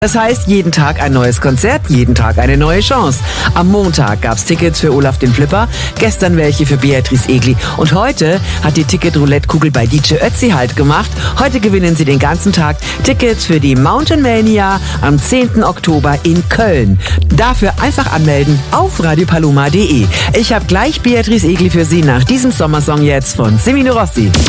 Das heißt, jeden Tag ein neues Konzert, jeden Tag eine neue Chance. Am Montag gab's Tickets für Olaf den Flipper, gestern welche für Beatrice Egli und heute hat die Ticket-Roulette-Kugel bei DJ Ötzi Halt gemacht. Heute gewinnen Sie den ganzen Tag Tickets für die Mountain Mania am 10. Oktober in Köln. Dafür einfach anmelden auf radiopaloma.de. Ich habe gleich Beatrice Egli für Sie nach diesem Sommersong jetzt von Semino Rossi.